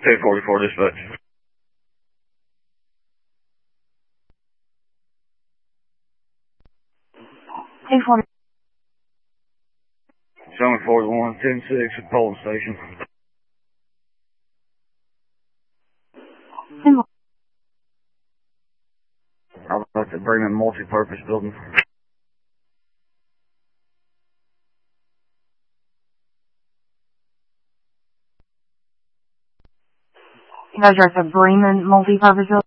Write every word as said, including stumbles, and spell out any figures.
two forty-four dispatch. two forty. seven forty-one, ten six at Polling Station. Symbol. I'd like to bring in multi-purpose building. You guys are at the Bremen multi-purpose building?